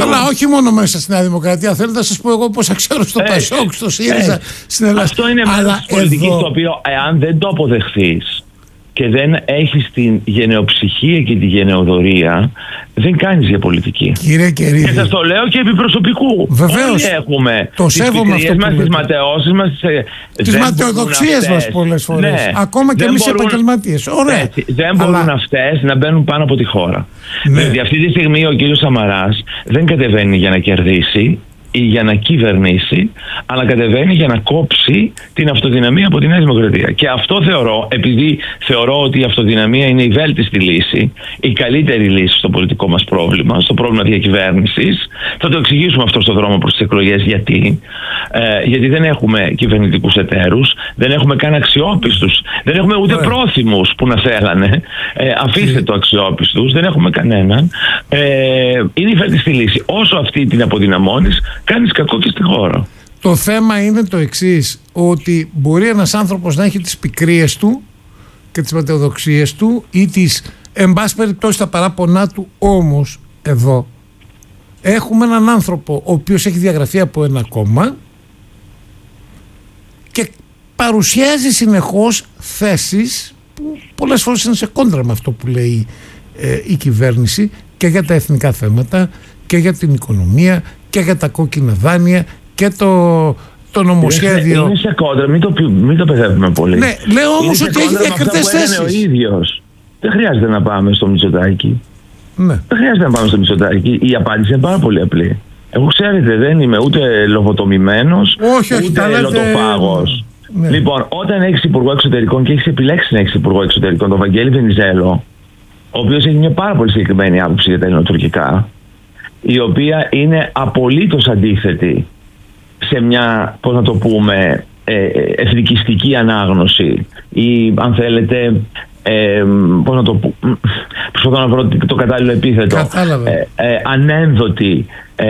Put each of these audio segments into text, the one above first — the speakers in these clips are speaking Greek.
Καλά, όχι μόνο μέσα στη Νέα Δημοκρατία. Θέλω να σας πω εγώ πώς ξέρω στο Πασόκ, στο ΣΥΡΙΖΑ, στην Ελλάδα. Αυτό είναι μέρος της πολιτικής, το οποίο εάν δεν το αποδεχθείς και δεν έχεις την γενεοψυχία και τη γενεοδορία, δεν κάνεις για πολιτική. Κύριε Κερίδη. Και σας το λέω και επί προσωπικού. Βεβαίως. Όλοι έχουμε το τις πικρίες μας, τις ματαιώσεις μας, τις ματαιοδοξίες μας πολλές φορές. Ναι. Ακόμα και εμείς επαγγελματίες. Ωραία. Δεν μπορούν αυτές να μπαίνουν πάνω από τη χώρα. Ναι. Δηλαδή αυτή τη στιγμή ο κύριος Σαμαράς δεν κατεβαίνει για να κερδίσει ή για να κυβερνήσει, αλλά κατεβαίνει για να κόψει την αυτοδυναμία από τη Νέα Δημοκρατία. Και αυτό θεωρώ, επειδή θεωρώ ότι η αυτοδυναμία είναι η βέλτιστη λύση, η καλύτερη λύση στο πολιτικό μας πρόβλημα, στο πρόβλημα διακυβέρνησης. Θα το εξηγήσουμε αυτό στον δρόμο προς τις εκλογές. Γιατί δεν έχουμε κυβερνητικούς εταίρους, δεν έχουμε καν αξιόπιστους, δεν έχουμε ούτε πρόθυμους που να θέλανε. Αφήστε το αξιόπιστους, δεν έχουμε κανέναν. Είναι η βέλτιστη λύση. Όσο αυτή την αποδυναμώνεις, κάνεις κακό και στη χώρα. Το θέμα είναι το εξής, ότι μπορεί ένας άνθρωπος να έχει τις πικρίες του και τις ματαιοδοξίες του ή τις, εν πάση περιπτώσει, τα παράπονά του. Όμως εδώ έχουμε έναν άνθρωπο ο οποίος έχει διαγραφεί από ένα κόμμα και παρουσιάζει συνεχώς θέσεις που πολλές φορές είναι σε κόντρα με αυτό που λέει η κυβέρνηση, και για τα εθνικά θέματα και για την οικονομία και για τα κόκκινα δάνεια και το νομοσχέδιο. Είναι σε κόντρα, μην το παιδεύουμε πολύ. Ναι, λέω όμως ότι έχει διακριτές θέσεις. Ο ίδιος. Δεν χρειάζεται να πάμε στο Μητσοτάκη. Ναι. Δεν χρειάζεται να πάμε στο Μητσοτάκη. Η απάντηση είναι πάρα πολύ απλή. Εγώ, ξέρετε, δεν είμαι ούτε λογοτομημένος, ούτε λωτοφάγος. Ναι. Λοιπόν, όταν έχεις υπουργό εξωτερικών και έχεις επιλέξει να έχεις υπουργό εξωτερικών, τον Βαγγέλη Βενιζέλο, ο οποίος έχει μια πάρα πολύ συγκεκριμένη άποψη για τα ελληνοτουρκικά, η οποία είναι απολύτως αντίθετη σε μια, πώς να το πούμε, εθνικιστική ανάγνωση ή, αν θέλετε, πώς να το πούμε, προσπαθώ να βρω το κατάλληλο επίθετο, ανένδοτη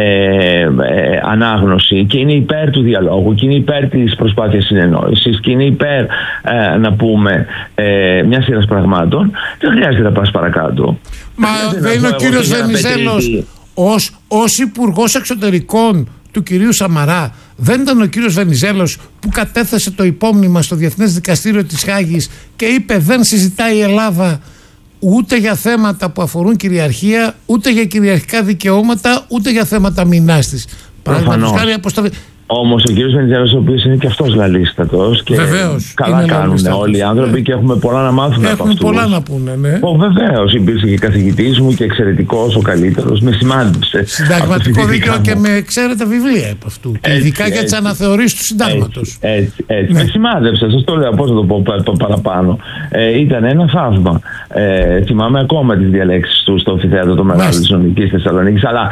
ανάγνωση, και είναι υπέρ του διαλόγου και είναι υπέρ της προσπάθειας συνεννόησης και είναι υπέρ, να πούμε, μια σειράς πραγμάτων. Δεν χρειάζεται να πας παρακάτω. Μα δεν είναι ο κύριος Βενιζέλος ως υπουργός εξωτερικών του κυρίου Σαμαρά? Δεν ήταν ο κύριος Βενιζέλος που κατέθεσε το υπόμνημα στο Διεθνές Δικαστήριο της Χάγης και είπε δεν συζητάει η Ελλάδα ούτε για θέματα που αφορούν κυριαρχία, ούτε για κυριαρχικά δικαιώματα, ούτε για θέματα μηνάς της? Παραδείγματος χάρη αποστολή. Όμως ο κύριος Βενιζέλος, ο οποίος είναι και αυτός λαλίστατος και βεβαίως, καλά κάνουν όλοι οι άνθρωποι, και έχουμε πολλά να μάθουμε από αυτούς. Έχουμε πολλά να πούνε, ναι. Βεβαίως, υπήρξε και καθηγητής μου και εξαιρετικός, ο καλύτερος, με σημάδεψε. Συνταγματικό δίκαιο και με εξαίρετα βιβλία από αυτού. Ειδικά για τις αναθεωρήσεις του συντάγματος. Έτσι. Ναι. Με σημάδεψε, σας το λέω, πώς θα το πω παραπάνω. Ήταν ένα θαύμα. Θυμάμαι ακόμα τις διαλέξεις του στο αμφιθέατρο το Μεγάλο της Νομικής Θεσσαλονίκης, αλλά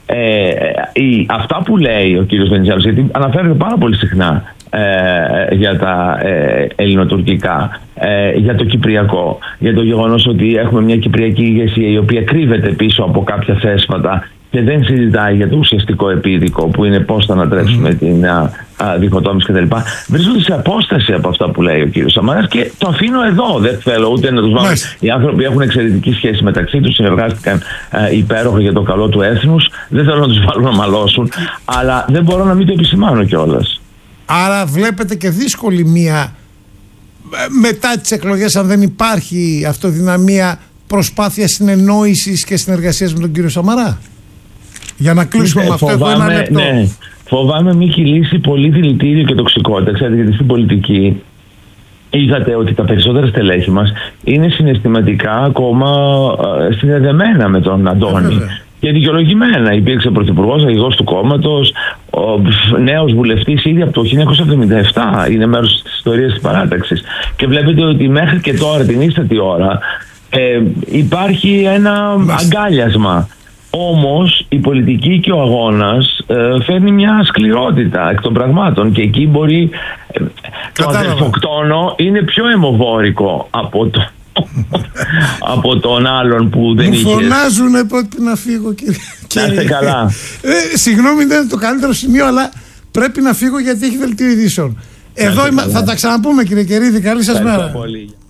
αυτά που λέει ο κύριος Βενιζέλος, γιατί αναφέρεται πάρα πολύ συχνά για τα ελληνοτουρκικά, για το κυπριακό, για το γεγονός ότι έχουμε μια κυπριακή ηγεσία η οποία κρύβεται πίσω από κάποια θέσματα και δεν συζητάει για το ουσιαστικό επίδικο που είναι πώς θα ανατρέψουμε την διχοτόμηση κτλ. Βρίσκονται σε απόσταση από αυτά που λέει ο κύριος Σαμαράς και το αφήνω εδώ. Δεν θέλω ούτε να τους βάλω. Οι άνθρωποι έχουν εξαιρετική σχέση μεταξύ τους, συνεργάστηκαν υπέροχα για το καλό του έθνους. Δεν θέλω να τους βάλω να μαλώσουν, αλλά δεν μπορώ να μην το επισημάνω κιόλας. Άρα βλέπετε και δύσκολη μία μετά τις εκλογές, αν δεν υπάρχει αυτοδυναμία, προσπάθεια συνεννόησης και συνεργασίας με τον κύριο Σαμαρά? Για να κλείσουμε με αυτό εδώ ένα λεπτό. Ναι. Φοβάμαι μη κυλήσει πολύ δηλητήριο και τοξικότητα. Ξέρετε, γιατί στην πολιτική είδατε ότι τα περισσότερα στελέχη μας είναι συναισθηματικά ακόμα συνδεδεμένα με τον Αντώνη. Και δικαιολογημένα. Υπήρξε πρωθυπουργός, αρχηγός του κόμματος, νέος βουλευτής ήδη από το 1977. Είναι μέρος της ιστορίας της παράταξης. Και βλέπετε ότι μέχρι και τώρα, την ίστατη ώρα, υπάρχει ένα αγκάλιασμα. Όμως η πολιτική και ο αγώνας φέρνει μια σκληρότητα εκ των πραγμάτων, και εκεί μπορεί το αδερφοκτόνο είναι πιο αιμοβόρικο από τον άλλον που δεν είχε. Μου φωνάζουνε πότε να φύγω, κύριε. Να είστε καλά. Συγγνώμη, δεν είναι το καλύτερο σημείο, αλλά πρέπει να φύγω γιατί έχει δελτίο ειδήσεων. Εδώ θα τα ξαναπούμε, κύριε Κερίδη. Καλή σας μέρα.